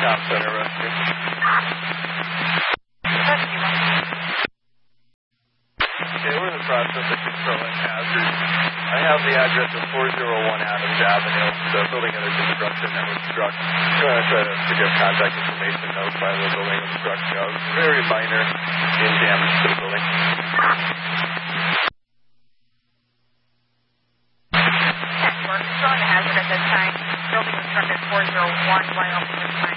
Top Center Rescue. Okay, we're in the process of controlling hazards. I have the address of 401 Adams Avenue. The building under construction that was struck. I'm going to try to give contact information notified the building was struck. Very minor in damage to the building. We're showing a hazard at this time. Building was struck at 401 Wyoming this time.